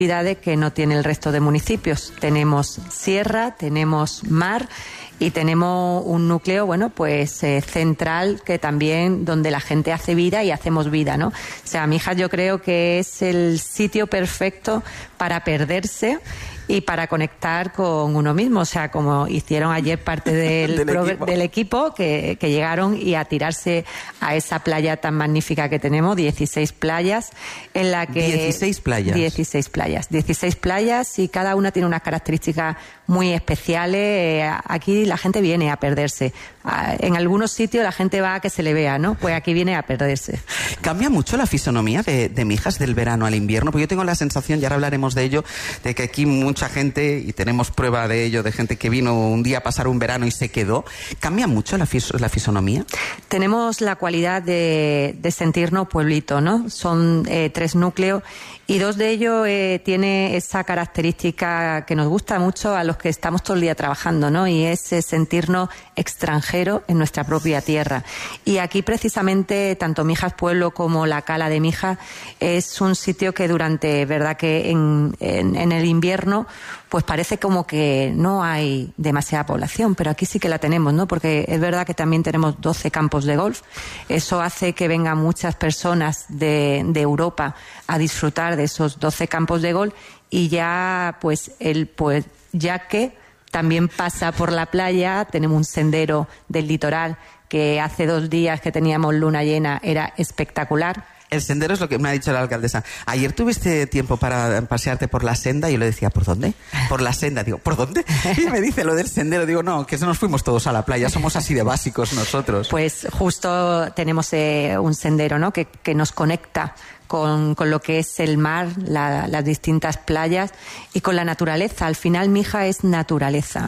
que no tiene el resto de municipios. Tenemos sierra, tenemos mar y tenemos un núcleo, bueno, pues central, que también donde la gente hace vida y hacemos vida, ¿no? O sea, Mijas yo creo que es el sitio perfecto para perderse y para conectar con uno mismo. O sea, como hicieron ayer parte del equipo que llegaron y a tirarse a esa playa tan magnífica que tenemos, 16 playas, en la que... 16 playas. 16 playas y cada una tiene unas características muy especiales. Aquí la gente viene a perderse. En algunos sitios la gente va a que se le vea, ¿no? Pues aquí viene a perderse. ¿Cambia mucho la fisonomía de Mijas del verano al invierno? Porque yo tengo la sensación, y ahora hablaremos de ello, de que aquí mucha gente, y tenemos prueba de ello, de gente que vino un día a pasar un verano y se quedó. ¿Cambia mucho la fisonomía? Tenemos la cualidad de sentirnos pueblito, ¿no? Son 3 núcleos y 2 de ellos tiene esa característica que nos gusta mucho a los que estamos todo el día trabajando, ¿no? Y es sentirnos extranjeros en nuestra propia tierra. Y aquí precisamente tanto Mijas Pueblo como la Cala de Mijas es un sitio que durante, verdad que en el invierno pues parece como que no hay demasiada población, pero aquí sí que la tenemos, ¿no? Porque es verdad que también tenemos 12 campos de golf. Eso hace que vengan muchas personas de Europa a disfrutar de esos 12 campos de golf y ya ya que también pasa por la playa, tenemos un sendero del litoral que hace 2 días que teníamos luna llena era espectacular. El sendero es lo que me ha dicho la alcaldesa. Ayer tuviste tiempo para pasearte por la senda y yo le decía, ¿por dónde? Por la senda. Digo, ¿por dónde? Y me dice lo del sendero. Digo, no, que nos fuimos todos a la playa. Somos así de básicos nosotros. Pues justo tenemos un sendero, ¿no? Que nos conecta con lo que es el mar, las distintas playas y con la naturaleza. Al final Mijas es naturaleza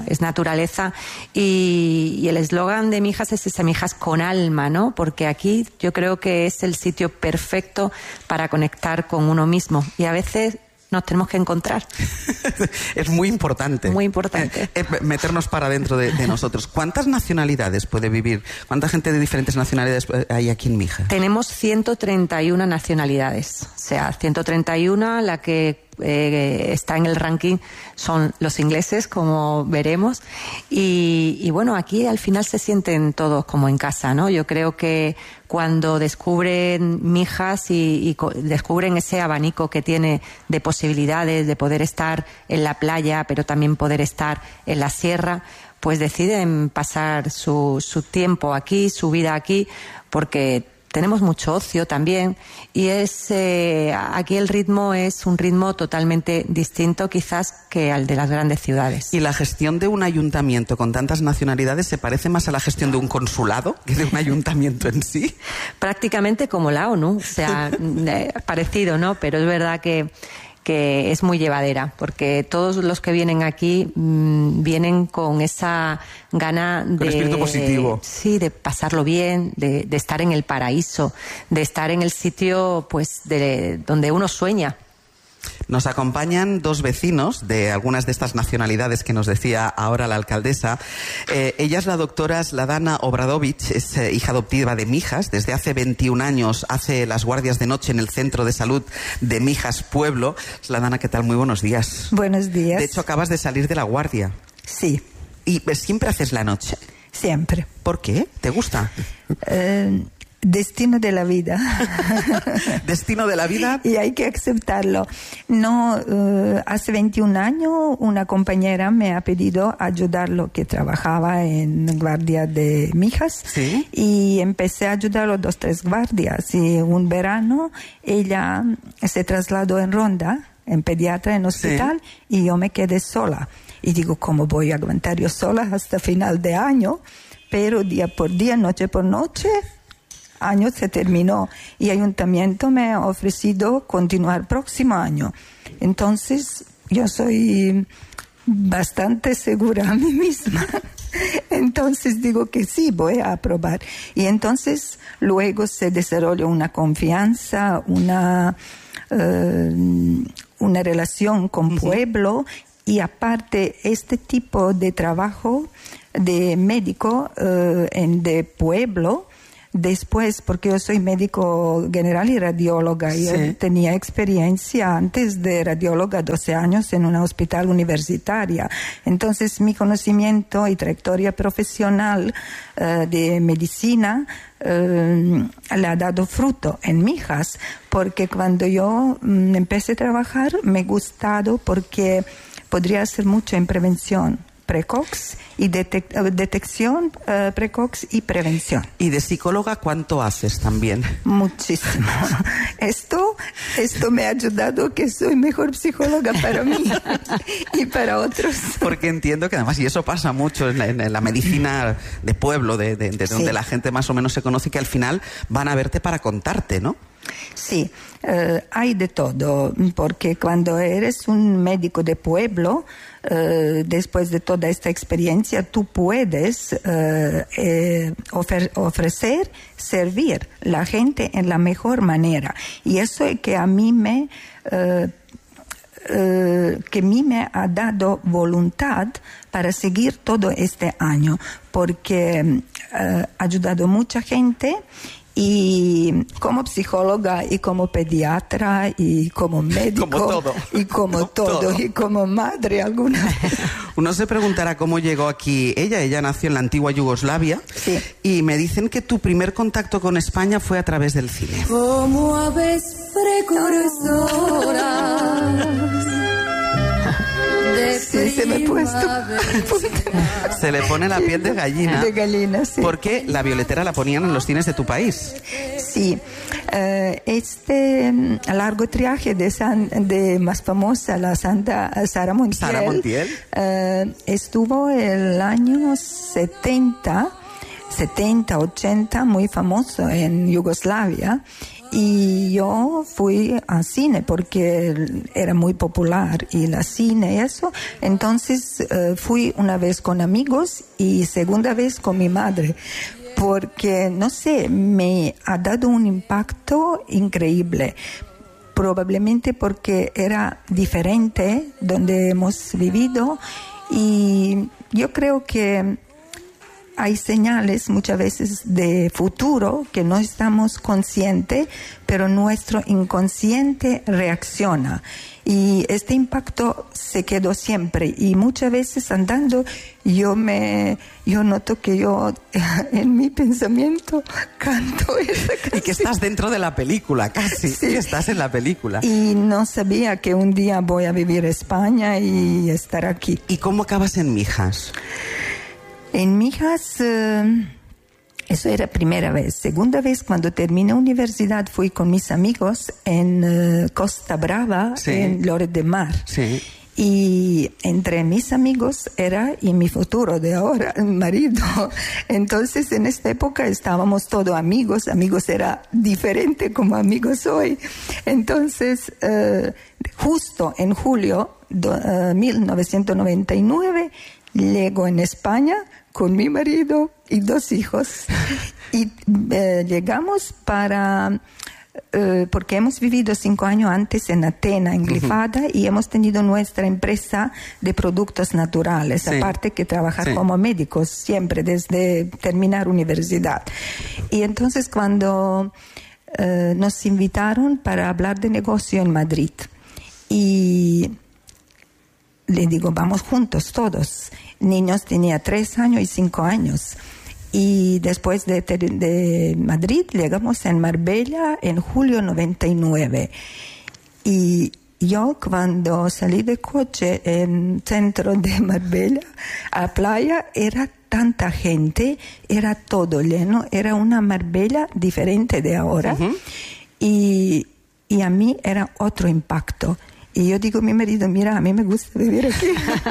y el eslogan de Mijas es ese Mijas con alma, ¿no? Porque aquí yo creo que es el sitio perfecto para conectar con uno mismo y a veces nos tenemos que encontrar. Es muy importante. Muy importante. Meternos para dentro de nosotros. ¿Cuántas nacionalidades puede vivir? ¿Cuánta gente de diferentes nacionalidades hay aquí en Mijas? Tenemos 131 nacionalidades. O sea, 131, la que está en el ranking son los ingleses, como veremos, y bueno, aquí al final se sienten todos como en casa, ¿no? Yo creo que cuando descubren Mijas y descubren ese abanico que tiene de posibilidades de poder estar en la playa, pero también poder estar en la sierra, pues deciden pasar su tiempo aquí, su vida aquí, porque tenemos mucho ocio también y aquí el ritmo es un ritmo totalmente distinto quizás que al de las grandes ciudades. ¿Y la gestión de un ayuntamiento con tantas nacionalidades se parece más a la gestión de un consulado que de un ayuntamiento en sí? Prácticamente como la ONU, o sea, parecido, ¿no? Pero es verdad que es muy llevadera, porque todos los que vienen aquí vienen con esa gana de... Con espíritu positivo. Sí, de pasarlo bien, de estar en el paraíso, de estar en el sitio pues donde uno sueña. Nos acompañan 2 vecinos de algunas de estas nacionalidades que nos decía ahora la alcaldesa. Ella es la doctora Sladana Obradovich, es hija adoptiva de Mijas. Desde hace 21 años hace las guardias de noche en el Centro de Salud de Mijas Pueblo. Sladana, ¿qué tal? Muy buenos días. Buenos días. De hecho, acabas de salir de la guardia. Sí. ¿Y siempre haces la noche? Siempre. ¿Por qué? ¿Te gusta? Destino de la vida. Destino de la vida. Y hay que aceptarlo. No, hace 21 años una compañera me ha pedido ayudarlo, que trabajaba en guardia de Mijas. ¿Sí? Y empecé a ayudar a 2, 3 guardias. Y un verano ella se trasladó en Ronda, en pediatra, en hospital, ¿sí? Y yo me quedé sola. Y digo, ¿cómo voy a aguantar yo sola hasta final de año? Pero día por día, noche por noche, año se terminó y el ayuntamiento me ha ofrecido continuar próximo año. Entonces yo soy bastante segura a mí misma. Entonces digo que sí, voy a aprobar. Y entonces luego se desarrolla una confianza, una relación con pueblo, y aparte este tipo de trabajo de médico de pueblo después, porque yo soy médico general y radióloga, y yo tenía experiencia antes de radióloga 12 años en una hospital universitaria. Entonces mi conocimiento y trayectoria profesional de medicina le ha dado fruto en Mijas, porque cuando yo empecé a trabajar me ha gustado porque podría hacer mucho en prevención precoz y detección precoz y prevención. ¿Y de psicóloga cuánto haces también? Muchísimo. Esto me ha ayudado que soy mejor psicóloga para mí y para otros. Porque entiendo que además, y eso pasa mucho en la medicina de pueblo, de donde la gente más o menos se conoce, que al final van a verte para contarte, ¿no? Sí, hay de todo, porque cuando eres un médico de pueblo, después de toda esta experiencia, tú puedes ofrecer, servir a la gente en la mejor manera. Y eso es que a mí me ha dado voluntad para seguir todo este año, porque ha ayudado a mucha gente. Y como psicóloga y como pediatra y como médico como todo. Y como todo y como madre alguna vez. Uno se preguntará cómo llegó aquí ella nació en la antigua Yugoslavia, sí. Y me dicen que tu primer contacto con España fue a través del cine. Como aves precursoras. Sí, se me ha puesto. Se le pone la piel de gallina. De gallina, sí. Porque La Violetera la ponían en los cines de tu país. Sí. Este largometraje de más famosa, la Sara Montiel, estuvo el año 70, 80, muy famoso en Yugoslavia. Y yo fui al cine porque era muy popular y la cine y eso. Entonces fui una vez con amigos y segunda vez con mi madre. Porque, no sé, me ha dado un impacto increíble. Probablemente porque era diferente donde hemos vivido. Y yo creo que hay señales muchas veces de futuro que no estamos conscientes, pero nuestro inconsciente reacciona. Y este impacto se quedó siempre. Y muchas veces andando yo noto que yo en mi pensamiento canto esa canción. Y que estás dentro de la película, casi. Sí. Que estás en la película. Y no sabía que un día voy a vivir en España y estar aquí. ¿Y cómo acabas en Mijas? En Mijas, eso era primera vez. Segunda vez, cuando terminé universidad, fui con mis amigos en Costa Brava, sí. En Lloret de Mar. Sí. Y entre mis amigos y mi futuro de ahora, mi marido. Entonces, en esta época estábamos todos amigos. Amigos era diferente como amigos hoy. Entonces, justo en julio de 1999, llego en España con mi marido y 2 hijos. Y llegamos porque hemos vivido 5 años antes en Atenas, en Glifada, y hemos tenido nuestra empresa de productos naturales, sí. Aparte que trabajar como médicos siempre desde terminar universidad. Y entonces cuando nos invitaron para hablar de negocio en Madrid, y le digo, vamos juntos todos. Niños tenía 3 años y 5 años. Y después de Madrid llegamos en Marbella en julio 99. Y yo cuando salí de coche en centro de Marbella a playa era tanta gente, era todo lleno, era una Marbella diferente de ahora. Uh-huh. Y a mí era otro impacto. Y yo digo a mi marido, mira, a mí me gusta vivir aquí.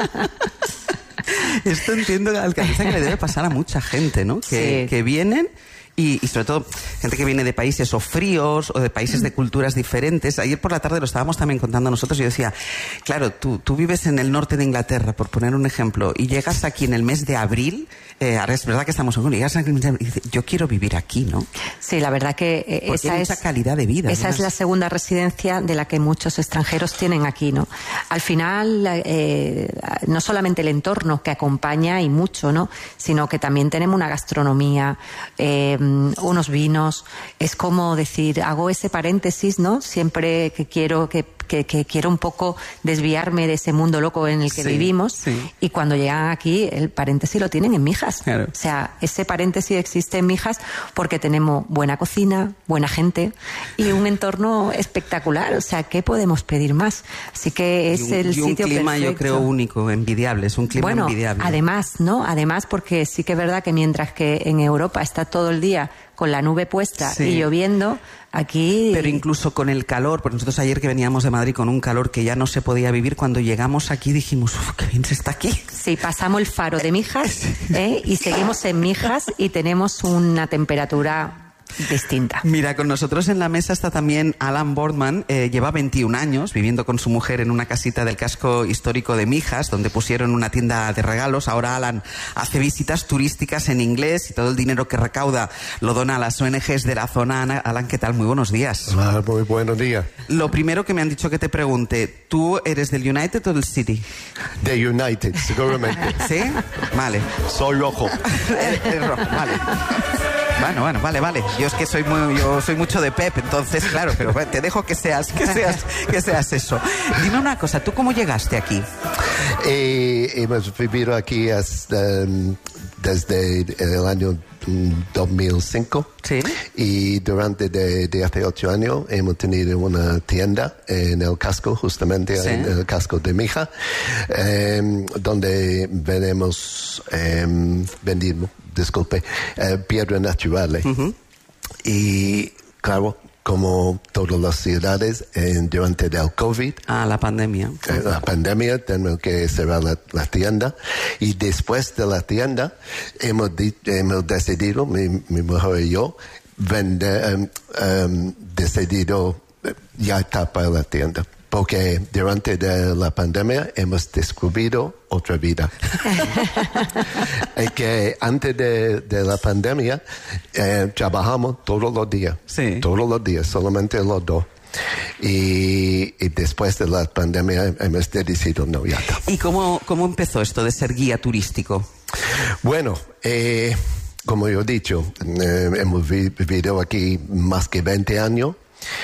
Esto entiendo, Alcaldesa, que le debe pasar a mucha gente, ¿no? Que vienen y sobre todo gente que viene de países o fríos o de países de culturas diferentes. Ayer por la tarde lo estábamos también contando nosotros y yo decía, claro, tú vives en el norte de Inglaterra, por poner un ejemplo, y llegas aquí en el mes de abril, es verdad que estamos en julio, llegas aquí y dices, yo quiero vivir aquí, ¿no? Sí, la verdad que esa es mucha calidad de vida. Esa es la segunda residencia de la que muchos extranjeros tienen aquí, ¿no? Al final, no solamente el entorno que acompaña y mucho, ¿no? Sino que también tenemos una gastronomía unos vinos. Es como decir, hago ese paréntesis, ¿no? Siempre que quiero quiero un poco desviarme de ese mundo loco en el que vivimos. Sí. Y cuando llegan aquí, el paréntesis lo tienen en Mijas. Claro. O sea, ese paréntesis existe en Mijas porque tenemos buena cocina, buena gente y un entorno espectacular. O sea, ¿qué podemos pedir más? Así que es el sitio perfecto. Y un clima, yo creo, único, envidiable. Es un clima envidiable. Además, ¿no? Además, porque sí que es verdad que mientras que en Europa está todo el día con la nube puesta y lloviendo, aquí... Pero incluso con el calor, porque nosotros ayer que veníamos de Madrid con un calor que ya no se podía vivir, cuando llegamos aquí dijimos, qué bien se está aquí. Sí, pasamos el faro de Mijas y seguimos en Mijas y tenemos una temperatura distinta. Mira, con nosotros en la mesa está también Alan Boardman. Lleva 21 años viviendo con su mujer en una casita del casco histórico de Mijas, donde pusieron una tienda de regalos. Ahora Alan hace visitas turísticas en inglés y todo el dinero que recauda lo dona a las ONGs de la zona. Alan, ¿qué tal? Muy buenos días. Hola, muy buenos días. Lo primero que me han dicho que te pregunte, ¿tú eres del United o del City? De United, seguramente. ¿Sí? Vale. Soy rojo. Es rojo, vale. Bueno, vale. Yo es que soy mucho de Pep, entonces, claro, pero te dejo que seas eso. Dime una cosa, ¿tú cómo llegaste aquí? Hemos vivido aquí desde el año 2005. Sí. Y durante de hace 8 años hemos tenido una tienda en el casco, justamente en el casco de Mijas, donde vendimos piedras naturales. Uh-huh. Y claro, como todas las ciudades, durante el COVID... la pandemia. La pandemia, tenemos que cerrar la tienda. Y después de la tienda, hemos decidido, mi mujer y yo, decidido ya tapar la tienda. Porque durante la pandemia hemos descubierto otra vida. Es que antes de la pandemia trabajamos todos los días. Sí. Todos los días, solamente los dos. Y después de la pandemia hemos decidido no, ya está. ¿Y cómo empezó esto de ser guía turístico? Bueno, como yo he dicho, hemos vivido aquí más que 20 años.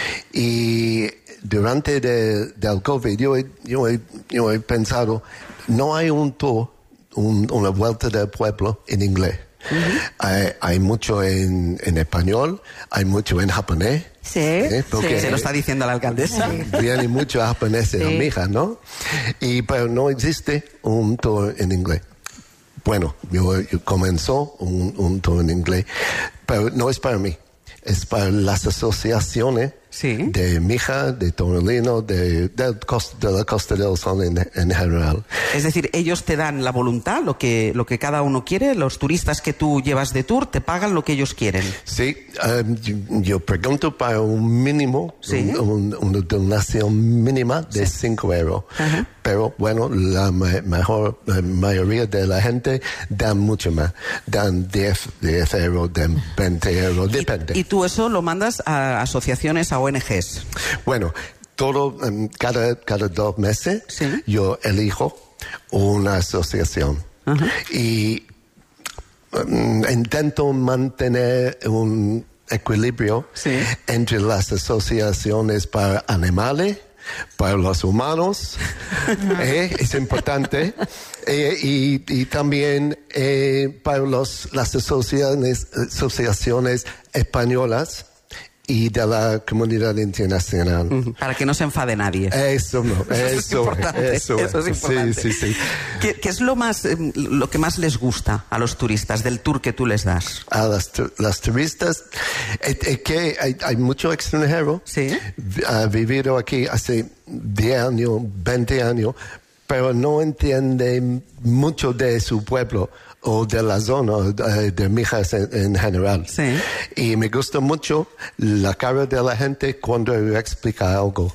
Y durante del COVID yo he pensado, no hay un tour, una vuelta del pueblo en inglés. Uh-huh. Hay mucho en español, hay mucho en japonés. Sí, porque se lo está diciendo la alcaldesa. Vienen muchos japoneses a Mijas, ¿no? Pero no existe un tour en inglés. Bueno, yo comenzó un tour en inglés, pero no es para mí. Es para las asociaciones de Mijas, de Torrelino, de la Costa del Sol en general. Es decir, ellos te dan la voluntad, lo que cada uno quiere. Los turistas que tú llevas de tour te pagan lo que ellos quieren. Sí, yo pregunto para un mínimo, una donación mínima de 5 euros. Uh-huh. Pero bueno, la mayoría de la gente dan mucho más. Dan 10 euros, dan 20 euros, depende. ¿Y tú eso lo mandas a asociaciones, a ONGs? Bueno, cada 2 meses yo elijo una asociación. Uh-huh. Y intento mantener un equilibrio entre las asociaciones para animales, para los humanos, es importante, y también para las asociaciones españolas y de la comunidad internacional. Uh-huh. Para que no se enfade nadie. Eso es importante. Eso es importante. Sí. ¿Qué es lo que más les gusta a los turistas del tour que tú les das? A las turistas, que hay mucho extranjero. Sí. Ha vivido aquí hace 10 años, 20 años, pero no entiende mucho de su pueblo o de la zona de Mijas en general. Sí. Y me gusta mucho la cara de la gente cuando explica algo.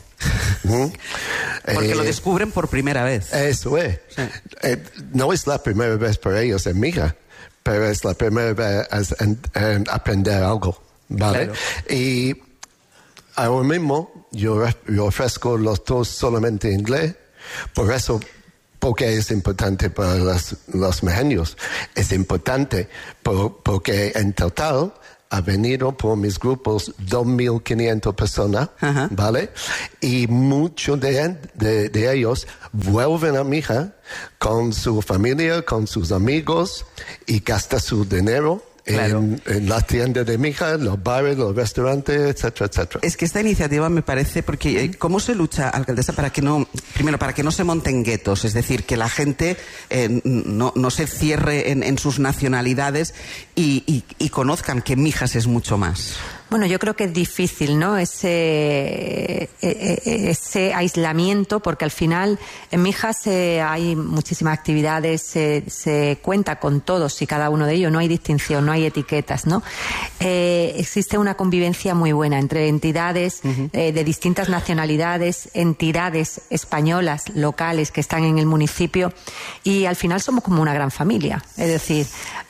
Porque lo descubren por primera vez. Eso es. Sí. No es la primera vez para ellos en Mijas, pero es la primera vez en aprender algo, ¿vale? Claro. Y ahora mismo yo ofrezco los tours solamente en inglés, por eso... Porque es importante para los mejeños. Es importante porque en total ha venido por mis grupos 2.500 personas, ¿vale? Y muchos de ellos vuelven a Mija con su familia, con sus amigos y gastan su dinero. Claro. En las tiendas de Mija, los bares, los restaurantes, etcétera, etcétera. Es que esta iniciativa me parece, porque ¿cómo se lucha, alcaldesa, para que no se monten guetos? Es decir, que la gente no se cierre en sus nacionalidades y conozcan que Mijas es mucho más. Bueno, yo creo que es difícil, ¿no? Ese aislamiento, porque al final en Mijas hay muchísimas actividades, se cuenta con todos y cada uno de ellos, no hay distinción, no hay etiquetas, ¿no? Existe una convivencia muy buena entre entidades de distintas nacionalidades, entidades españolas, locales que están en el municipio, y al final somos como una gran familia. Es decir,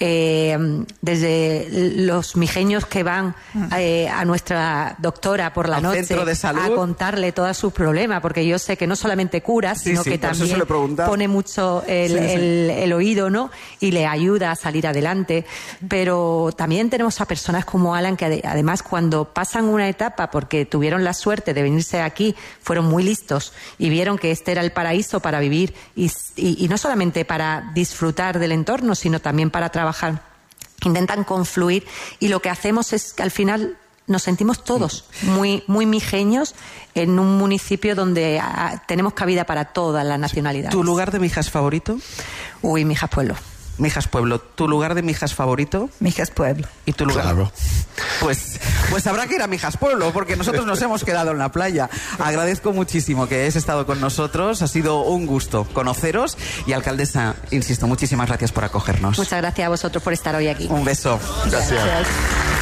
desde los mijeños que van a nuestra doctora por la noche a contarle todos sus problemas, porque yo sé que no solamente cura, sino que también pone mucho el oído, ¿no? Y le ayuda a salir adelante. Pero también tenemos a personas como Alan que además cuando pasan una etapa, porque tuvieron la suerte de venirse aquí, fueron muy listos y vieron que este era el paraíso para vivir y no solamente para disfrutar del entorno, sino también para trabajar. Intentan confluir y lo que hacemos es que al final nos sentimos todos muy, muy mijeños en un municipio donde tenemos cabida para todas las nacionalidades. ¿Tu lugar de Mijas favorito? Uy, Mijas Pueblo. Mijas Pueblo. ¿Tu lugar de Mijas favorito? Mijas Pueblo. ¿Y tu lugar? Claro. Pues habrá que ir a Mijas Pueblo, porque nosotros nos hemos quedado en la playa. Agradezco muchísimo que hayas estado con nosotros. Ha sido un gusto conoceros. Y, alcaldesa, insisto, muchísimas gracias por acogernos. Muchas gracias a vosotros por estar hoy aquí. Un beso. Gracias.